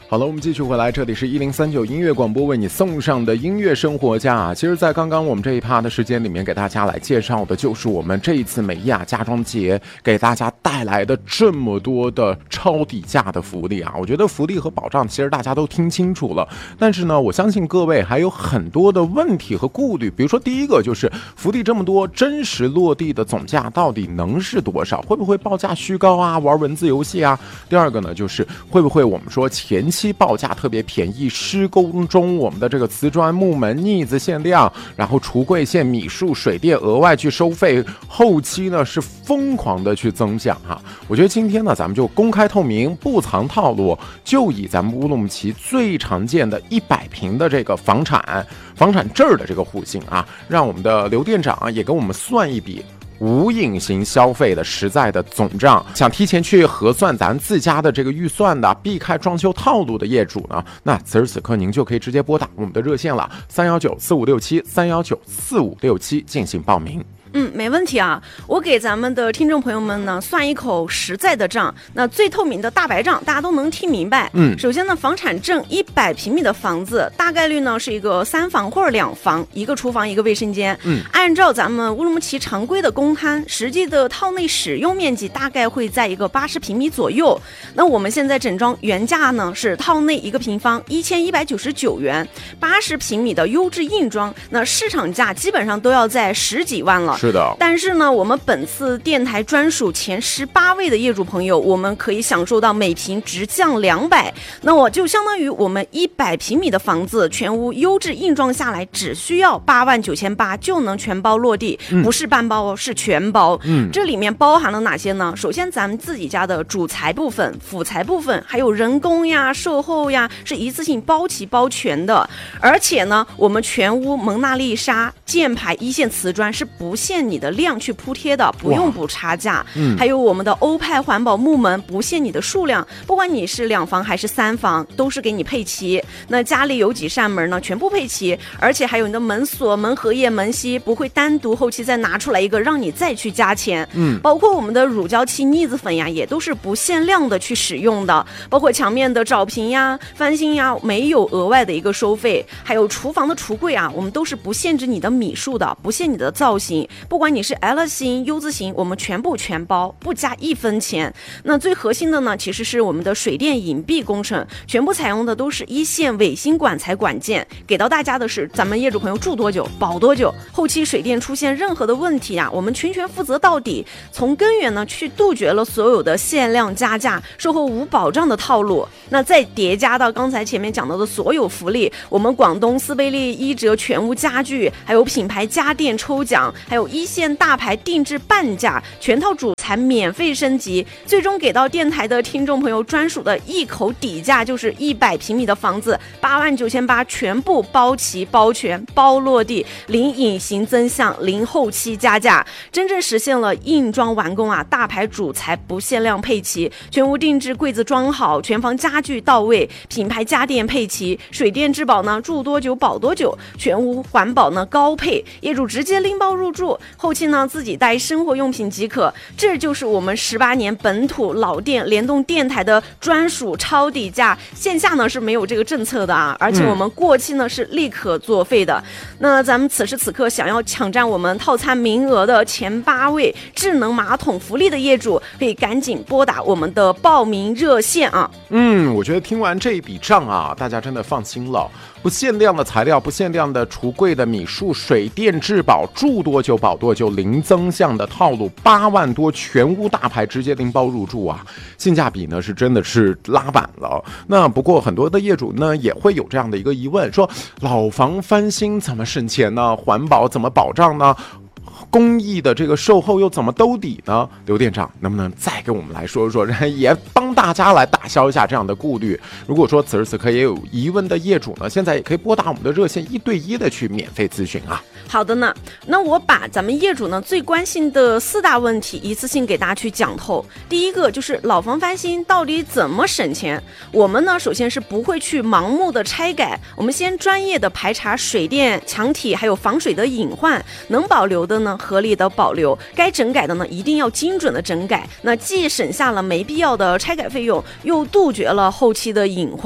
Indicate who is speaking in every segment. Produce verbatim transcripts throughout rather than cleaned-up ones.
Speaker 1: 好了，我们继续回来，这里是一零三九音乐广播为你送上的音乐生活家。其实在刚刚我们这一趴的时间里面，给大家来介绍的就是我们这一次美亚家装节给大家带来的这么多的超底价的福利啊。我觉得福利和保障其实大家都听清楚了，但是呢，我相信各位还有很多的问题和顾虑。比如说第一个就是福利这么多，真实落地的总价到底能是多少？会不会报价虚高啊，玩文字游戏啊？第二个呢，就是会不会我们说前期报价特别便宜，施工中我们的这个瓷砖、木门、腻子限量，然后橱柜线、米数、水电额外去收费，后期呢是疯狂的去增项哈。我觉得今天呢，咱们就公开透明，不藏套路，就以咱们乌鲁木齐最常见的一百平的这个房产房产证的这个户型啊，让我们的刘店长啊也给我们算一笔无隐形消费的实在的总账。想提前去核算咱自家的这个预算的，避开装修套路的业主呢，那此时此刻您就可以直接拨打我们的热线了，三幺九四五六七三幺九四五六七进行报名。
Speaker 2: 嗯，没问题啊。我给咱们的听众朋友们呢算一口实在的账，那最透明的大白账，大家都能听明白。
Speaker 1: 嗯，
Speaker 2: 首先呢，房产证一百平米的房子，大概率呢是一个三房或者两房，一个厨房一个卫生间。
Speaker 1: 嗯，
Speaker 2: 按照咱们乌鲁木齐常规的公摊，实际的套内使用面积大概会在一个八十平米左右。那我们现在整装原价呢是套内一个平方一千一百九十九元，八十平米的优质硬装，那市场价基本上都要在十几万了。
Speaker 1: 是的，
Speaker 2: 但是呢，我们本次电台专属前十八位的业主朋友，我们可以享受到每平直降两百，那我就相当于我们一百平米的房子，全屋优质硬装下来，只需要八万九千八就能全包落地，嗯、不是半包，是全包。嗯，这里面包含了哪些呢？首先，咱们自己家的主材部分、辅材部分，还有人工呀、售后呀，是一次性包齐包全的。而且呢，我们全屋蒙娜丽莎箭牌一线瓷砖是不限你的量去铺贴的，不用补差价。嗯，还有我们的欧派环保木门不限你的数量，不管你是两房还是三房，都是给你配齐。那家里有几扇门呢，全部配齐，而且还有你的门锁、门荷叶、门吸，不会单独后期再拿出来一个让你再去加钱。嗯，包括我们的乳胶漆、腻子粉呀，也都是不限量的去使用的，包括墙面的找平呀、翻新呀，没有额外的一个收费。还有厨房的橱柜啊，我们都是不限制你的米数的，不限你的造型，不管你是 L 型、U 字型，我们全部全包，不加一分钱。那最核心的呢，其实是我们的水电隐蔽工程，全部采用的都是一线卫星管材管件，给到大家的是咱们业主朋友住多久保多久，后期水电出现任何的问题啊，我们全权负责到底，从根源呢去杜绝了所有的限量加价、售后无保障的套路。那再叠加到刚才前面讲到的所有福利，我们广东斯贝利一折全屋家具，还有品牌家电抽奖，还有一线大牌定制半价，全套主材免费升级，最终给到电台的听众朋友专属的一口底价，就是一百平米的房子八万九千八，全部包齐包全包落地，零隐形增项，零后期加价，真正实现了硬装完工啊！大牌主材不限量配齐，全屋定制柜子装好，全房家具到位，品牌家电配齐，水电质保呢住多久保多久，全屋环保呢高配，业主直接拎包入住，后期呢自己带生活用品即可。这就是我们十八年本土老店联动电台的专属超底价，线下呢是没有这个政策的啊，而且我们过期呢是立刻作废的。那咱们此时此刻想要抢占我们套餐名额的前八位智能马桶福利的业主，可以赶紧拨打我们的报名热线啊。
Speaker 1: 嗯，我觉得听完这一笔账啊，大家真的放心了。不限量的材料，不限量的橱柜的米数，水电质保，住多久保多久，零增项的套路，八万多全屋大牌直接拎包入住啊，性价比呢是真的是拉板了。那不过很多的业主呢也会有这样的一个疑问，说老房翻新怎么省钱呢？环保怎么保障呢？公益的这个售后又怎么兜底呢？刘店长能不能再给我们来说说，也帮大家来打消一下这样的顾虑？如果说此时此刻也有疑问的业主呢，现在也可以拨打我们的热线一对一的去免费咨询啊。
Speaker 2: 好的呢，那我把咱们业主呢最关心的四大问题一次性给大家去讲透。第一个就是老房翻新到底怎么省钱？我们呢首先是不会去盲目的拆改，我们先专业的排查水电、墙体还有防水的隐患，能保留的呢合理的保留，该整改的呢一定要精准的整改，那既省下了没必要的拆改费用，又杜绝了后期的隐患。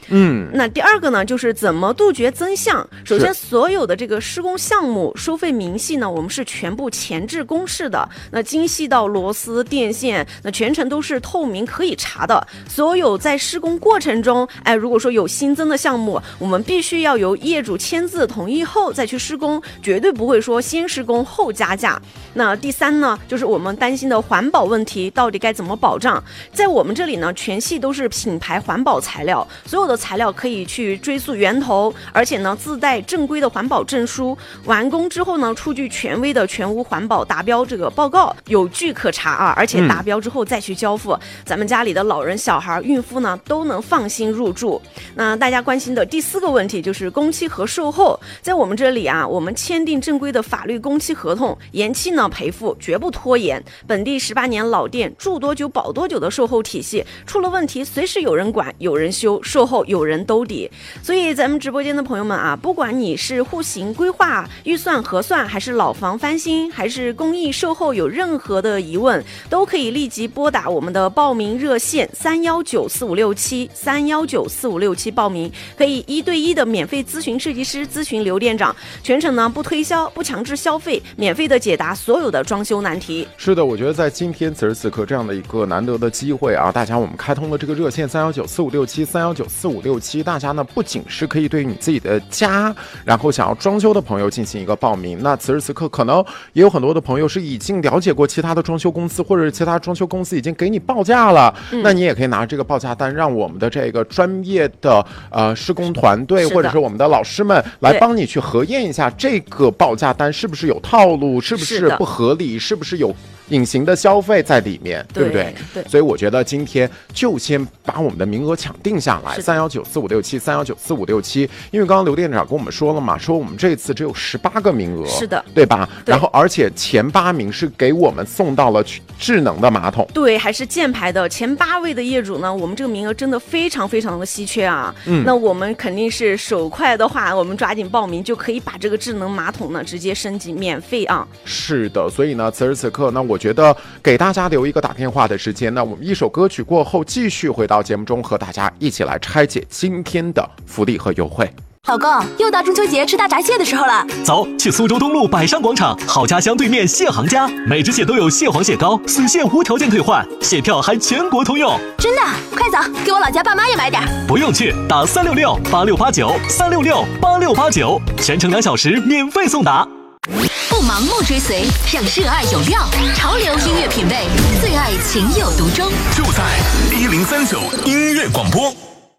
Speaker 1: 嗯，
Speaker 2: 那第二个呢，就是怎么杜绝增项。首先，所有的这个施工项目收费明细呢，我们是全部前置公示的，那精细到螺丝、电线，那全程都是透明可以查的。所有在施工过程中，哎，如果说有新增的项目，我们必须要由业主签字同意后再去施工，绝对不会说先施工后加价。那第三呢，就是我们担心的环保问题到底该怎么保障？在我们这里呢，全系都是品牌环保材料，所有的材料可以去追溯源头，而且呢自带正规的环保证书，完工之后呢出具权威的全屋环保达标这个报告，有据可查啊，而且达标之后再去交付，嗯、咱们家里的老人、小孩、孕妇呢都能放心入住。那大家关心的第四个问题就是工期和售后，在我们这里啊，我们签订正规的法律工期合同，延期呢赔付，绝不拖延。本地十八年老店，住多久保多久的售后体系，出了问题随时有人管，有人修，售后有人兜底。所以咱们直播间的朋友们啊，不管你是户型规划、预算核算，还是老房翻新，还是公益售后，有任何的疑问，都可以立即拨打我们的报名热线三幺九四五六七三幺九四五六七报名，可以一对一的免费咨询设计师，咨询刘店长，全程呢不推销，不强制消费，免费的解答所有的装修难题。
Speaker 1: 是的，我觉得在今天此时此刻这样的一个难得的机会啊，大家我们开通了这个热线三幺九四五六七三幺九四五六七，大家呢不仅是可以对你自己的家，然后想要装修的朋友进行一个报名，那此时此刻可能也有很多的朋友是已经了解过其他的装修公司，或者是其他装修公司已经给你报价了，嗯、那你也可以拿着这个报价单，让我们的这个专业的呃施工团队或者是我们的老师们来帮你去核验一下这个报价单是不是有套路，是不是不合理，是不是有隐形的消费在里面， 对, 对不对？对，所以我觉得今天就先把我们的名额抢定下来，三幺九四五六七，三幺九四五六七。因为刚刚刘店长跟我们说了嘛，说我们这次只有十八个名额，
Speaker 2: 是的，
Speaker 1: 对吧？对，然后而且前八名是给我们送到了智能的马桶，
Speaker 2: 对，还是箭牌的前八位的业主呢，我们这个名额真的非常非常的稀缺啊。嗯，那我们肯定是手快的话，我们抓紧报名就可以把这个智能马桶呢直接升级免费啊。
Speaker 1: 是的，所以呢，此时此刻呢，我觉得给大家留一个打电话的时间，那我们一首歌曲过后继续回到节目中，和大家一起来拆解今天的福利和优惠。
Speaker 3: 老公，又到中秋节吃大闸蟹的时候了，
Speaker 4: 走，去苏州东路百商广场好家乡对面蟹行家，每只蟹都有蟹黄蟹膏，死蟹无条件退换，蟹票还全国通用。
Speaker 3: 真的？快走，给我老家爸妈也买点。
Speaker 4: 不用去，打三六六八六八九三六六八六八九，全程两小时免费送达。
Speaker 3: 不盲目追随，让热爱有料，潮流音乐品味，最爱情有独钟，
Speaker 5: 就在一零三九音乐广播。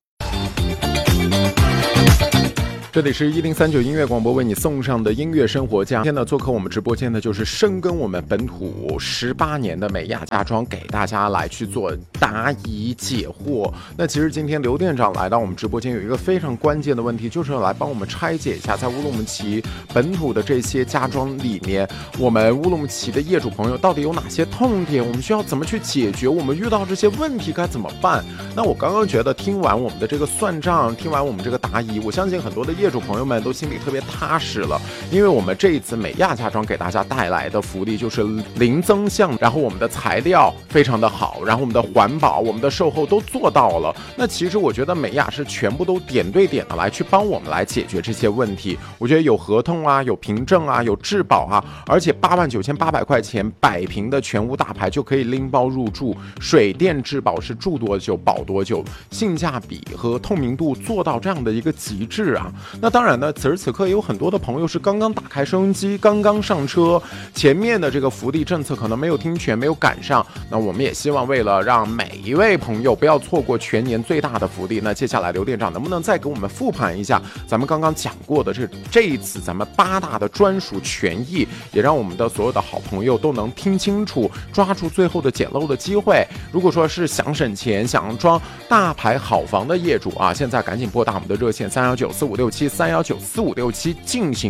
Speaker 1: 这里是一零三九音乐广播为你送上的音乐生活家。今天呢，做客我们直播间的就是深耕我们本土十八年的美亚家装，给大家来去做答疑解惑。那其实今天刘店长来到我们直播间，有一个非常关键的问题，就是来帮我们拆解一下，在乌鲁木齐本土的这些家装里面，我们乌鲁木齐的业主朋友到底有哪些痛点，我们需要怎么去解决，我们遇到这些问题该怎么办？那我刚刚觉得听完我们的这个算账，听完我们这个答疑，我相信很多的业主朋友们都心里特别踏实了，因为我们这一次美亚家装给大家带来的福利就是零增项，然后我们的材料非常的好，然后我们的环保、我们的售后都做到了。那其实我觉得美亚是全部都点对点的来去帮我们来解决这些问题。我觉得有合同啊，有凭证啊，有质保啊，而且八万九千八百块钱百平的全屋大牌就可以拎包入住，水电质保是住多久保多久，性价比和透明度做到这样的一个极致啊。那当然呢，此时此刻也有很多的朋友是刚刚打开收音机，刚刚上车，前面的这个福利政策可能没有听全，没有赶上。那我们也希望为了让每一位朋友不要错过全年最大的福利，那接下来刘店长能不能再给我们复盘一下咱们刚刚讲过的这这一次咱们八大的专属权益，也让我们的所有的好朋友都能听清楚，抓住最后的捡漏的机会。如果说是想省钱、想装大牌好房的业主啊，现在赶紧拨打我们的热线三幺九四五六七三幺九四五六七进行报名。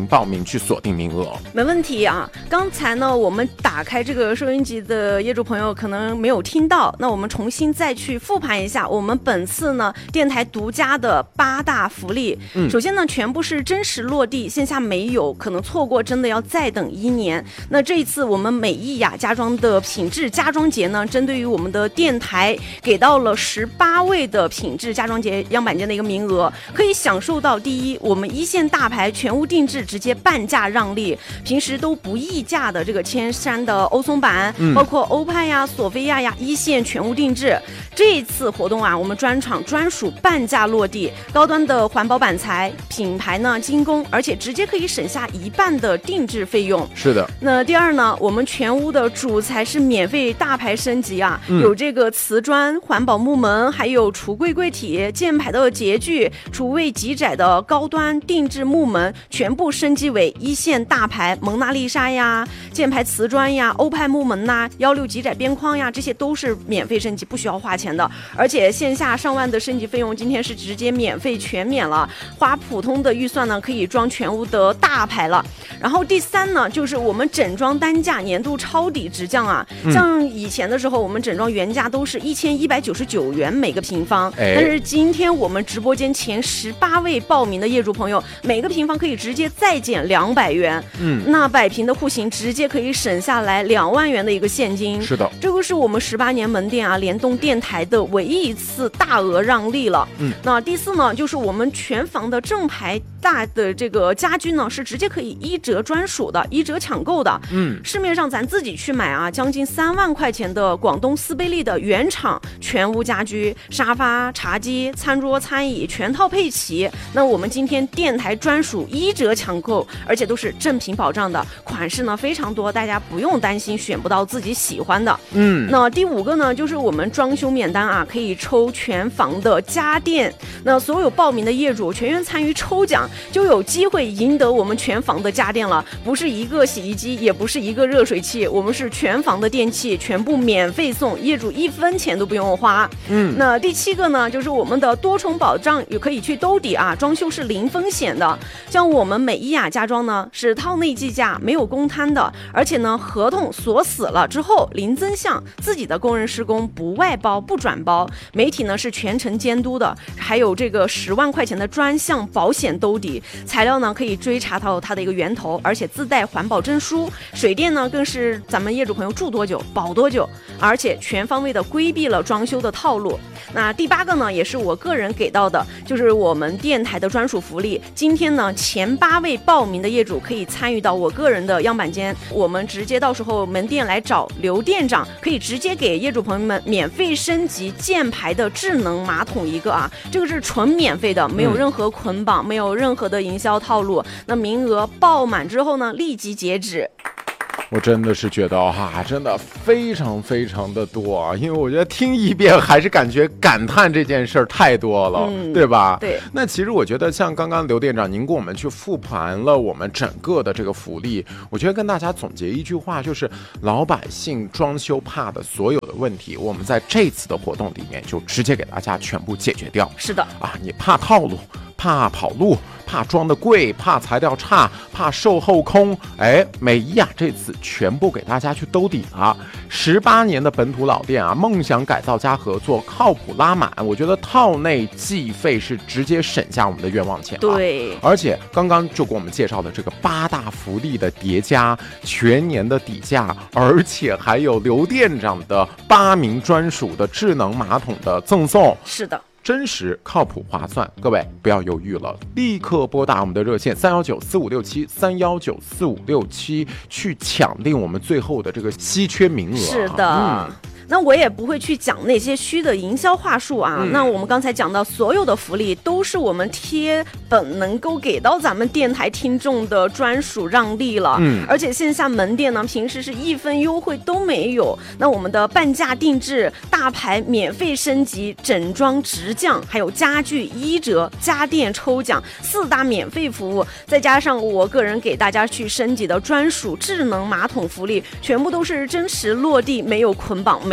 Speaker 1: 行去锁定名额。
Speaker 2: 没问题啊。刚才呢，我们打开这个收音机的业主朋友可能没有听到，那我们重新再去复盘一下我们本次呢电台独家的八大福利。嗯，首先呢，全部是真实落地，线下没有，可能错过真的要再等一年。那这一次我们美意雅家装的品质家装节呢，针对于我们的电台给到了十八位的品质家装节样板间的一个名额，可以享受到第一，我们一线大牌全屋定制直接半价让利，平时都不议价的这个千山的欧松板，嗯、包括欧派呀、索菲亚呀，一线全屋定制。这一次活动啊，我们专场专属半价落地，高端的环保板材，品牌呢精工，而且直接可以省下一半的定制费用。
Speaker 1: 是的。
Speaker 2: 那第二呢，我们全屋的主材是免费大牌升级啊，嗯、有这个瓷砖、环保木门，还有橱柜柜体、键盘的洁具、厨卫极窄的高端定制木门，全部升级为一线大牌蒙娜丽莎呀、键盘瓷砖呀、欧派木门呐、幺六极窄边框呀，这些都是免费升级，不需要花钱的。而且线下上万的升级费用，今天是直接免费全免了，花普通的预算呢，可以装全屋的大牌了。然后第三呢，就是我们整装单价年度抄底直降啊，嗯、像以前的时候，我们整装原价都是一千一百九十九元每个平方，哎、但是今天我们直播间前十八位报名的业主朋友，每个平方可以直接再减两百元，嗯，那百平的户型直接可以省下来两万元的一个现金。
Speaker 1: 是的，
Speaker 2: 这个是我们十八年门店啊联动电台的唯一一次大额让利了。嗯，那第四呢，就是我们全房的正牌大的这个家居呢，是直接可以一折专属的，一折抢购的。嗯，市面上咱自己去买啊，将近三万块钱的广东斯贝利的原厂全屋家居，沙发、茶几、餐桌、餐椅全套配齐。那我们今天电台专属一折抢购，而且都是正品保障的，款式呢非常多，大家不用担心选不到自己喜欢的。嗯，那第五个呢，就是我们装修免单啊，可以抽全房的家电。那所有报名的业主全员参与抽奖，就有机会赢得我们全房的家电了。不是一个洗衣机，也不是一个热水器，我们是全房的电器全部免费送，业主一分钱都不用花。嗯，那第七个呢，就是我们的多重保障也可以去兜底啊，装修是零风险的。像我们美伊雅家装呢，是套内计价，没有公摊的，而且呢，合同锁死了之后零增项，自己的工人施工不外包不转包，媒体呢是全程监督的，还有这个十万块钱的专项保险兜底，材料呢可以追查到它的一个源头，而且自带环保证书，水电呢更是咱们业主朋友住多久保多久，而且全方位的规避了装修的套路。那第八个呢，也是我个人给到的，就是我们电台的专属福利。今天呢，前八位报名的业主可以参与到我个人的样板间，我们直接到时候门店来找刘店长，可以直接给业主朋友们免费升级箭牌的智能马桶一个啊，这个是纯免费的，没有任何捆绑，嗯、没有任何的营销套路。那名额爆满之后呢，立即截止。
Speaker 1: 我真的是觉得哈，真的非常非常的多啊！因为我觉得听一遍还是感觉感叹这件事儿太多了，嗯、对吧？
Speaker 2: 对。
Speaker 1: 那其实我觉得像刚刚刘店长您跟我们去复盘了我们整个的这个福利，我觉得跟大家总结一句话，就是老百姓装修怕的所有的问题，我们在这次的活动里面就直接给大家全部解决掉。
Speaker 2: 是的
Speaker 1: 啊，你怕套路，怕跑路，怕装的贵，怕材料差，怕售后空，哎，美伊雅这次全部给大家去兜底了。十八年的本土老店啊，梦想改造加合作，靠谱拉满。我觉得套内计费是直接省下我们的冤枉钱。
Speaker 2: 对，
Speaker 1: 而且刚刚就给我们介绍的这个八大福利的叠加，全年的底价，而且还有刘店长的八名专属的智能马桶的赠送。
Speaker 2: 是的。
Speaker 1: 真实、靠谱、划算，各位不要犹豫了，立刻拨打我们的热线三幺九四五六七三幺九四五六七去抢定我们最后的这个稀缺名额。
Speaker 2: 是的。嗯，那我也不会去讲那些虚的营销话术啊。嗯、那我们刚才讲到所有的福利都是我们贴本能够给到咱们电台听众的专属让利了。嗯，而且线下门店呢，平时是一分优惠都没有。那我们的半价定制、大牌免费升级、整装直降，还有家具一折、家电抽奖四大免费服务，再加上我个人给大家去升级的专属智能马桶福利，全部都是真实落地，没有捆绑。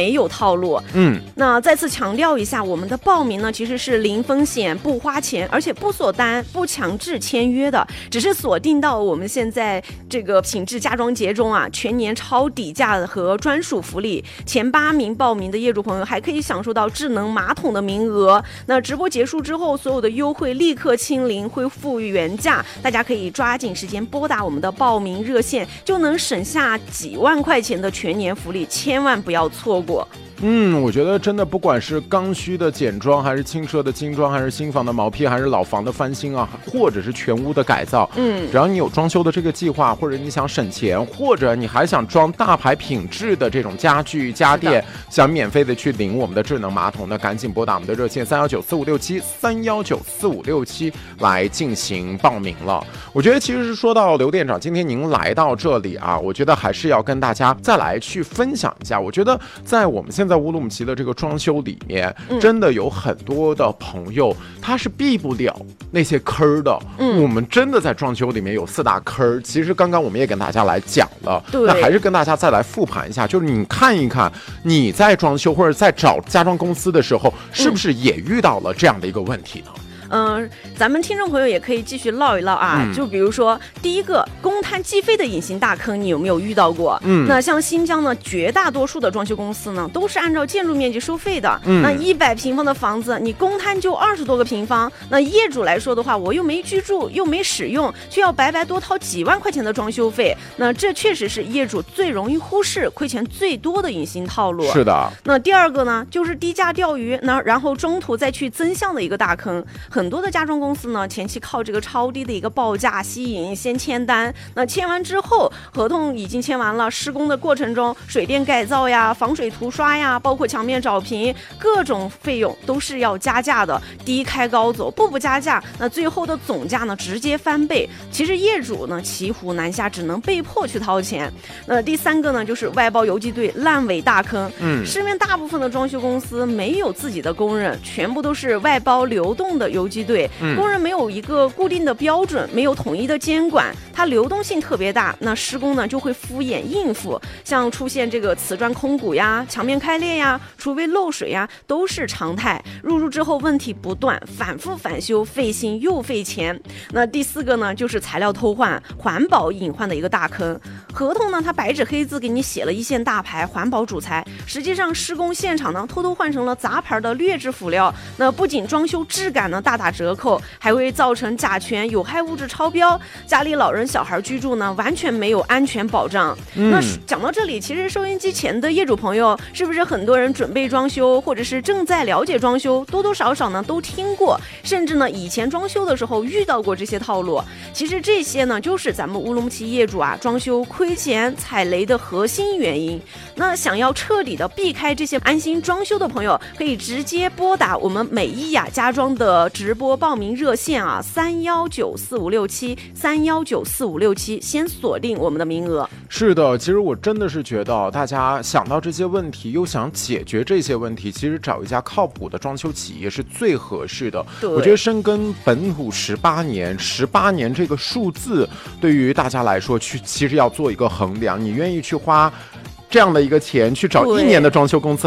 Speaker 2: 没有套路。
Speaker 1: 嗯，
Speaker 2: 那再次强调一下，我们的报名呢其实是零风险、不花钱，而且不锁单、不强制签约的，只是锁定到我们现在这个品质家装节中啊，全年超底价和专属福利，前八名报名的业主朋友还可以享受到智能马桶的名额。那直播结束之后，所有的优惠立刻清零，恢复原价，大家可以抓紧时间拨打我们的报名热线，就能省下几万块钱的全年福利，千万不要错过。
Speaker 1: 嗯，我觉得真的不管是刚需的简装，还是轻奢的精装，还是新房的毛坯，还是老房的翻新啊，或者是全屋的改造，嗯，只要你有装修的这个计划，或者你想省钱，或者你还想装大牌品质的这种家具家电，想免费的去领我们的智能马桶，那赶紧拨打我们的热线三幺九四五六七三幺九四五六七来进行报名了。我觉得其实是说到刘店长，今天您来到这里啊，我觉得还是要跟大家再来去分享一下。我觉得在我们现在在乌鲁木齐的这个装修里面，嗯、真的有很多的朋友他是避不了那些坑的。嗯，我们真的在装修里面有四大坑，其实刚刚我们也跟大家来讲了，那还是跟大家再来复盘一下，就是你看一看你在装修或者在找家装公司的时候，是不是也遇到了这样的一个问题呢？
Speaker 2: 嗯、呃，咱们听众朋友也可以继续唠一唠啊，嗯、就比如说第一个公摊计费的隐形大坑，你有没有遇到过？嗯，那像新疆呢，绝大多数的装修公司呢都是按照建筑面积收费的。嗯，那一百平方的房子，你公摊就二十多个平方，那业主来说的话，我又没居住，又没使用，却要白白多掏几万块钱的装修费，那这确实是业主最容易忽视、亏钱最多的隐形套路。
Speaker 1: 是的。
Speaker 2: 那第二个呢，就是低价钓鱼，那然后中途再去增项的一个大坑。很多的家装公司呢，前期靠这个超低的一个报价吸引，先签单。那签完之后，合同已经签完了，施工的过程中，水电改造呀、防水涂刷呀，包括墙面找平，各种费用都是要加价的，低开高走，步步加价。那最后的总价呢，直接翻倍。其实业主呢，骑虎难下，只能被迫去掏钱。那第三个呢，就是外包游击队烂尾大坑。嗯，市面大部分的装修公司没有自己的工人，全部都是外包流动的游击队。嗯、工人没有一个固定的标准，没有统一的监管，它流动性特别大，那施工呢就会敷衍应付，像出现这个瓷砖空鼓呀、墙面开裂呀、厨卫漏水呀，都是常态。入住之后问题不断，反复返修，费心又费钱。那第四个呢，就是材料偷换、环保隐患的一个大坑。合同呢，它白纸黑字给你写了一线大牌环保主材，实际上施工现场呢偷偷换成了杂牌的劣质辅料，那不仅装修质感呢大打折扣，还会造成甲醛、有害物质超标，家里老人小孩居住呢完全没有安全保障。嗯、那讲到这里，其实收音机前的业主朋友，是不是很多人准备装修，或者是正在了解装修，多多少少呢都听过，甚至呢以前装修的时候遇到过这些套路。其实这些呢就是咱们乌鲁木齐业主啊装修亏钱踩雷的核心原因。那想要彻底的避开这些安心装修的朋友，可以直接拨打我们美伊雅家装的直播报名热线啊，三幺九四五六七三幺九四五六七，先锁定我们的名额。
Speaker 1: 是的，其实我真的是觉得大家想到这些问题，又想解决这些问题，其实找一家靠谱的装修企业是最合适的。我觉得深耕本土十八年，十八年这个数字对于大家来说，去其实要做一个衡量，你愿意去花这样的一个钱去找一年的装修公司，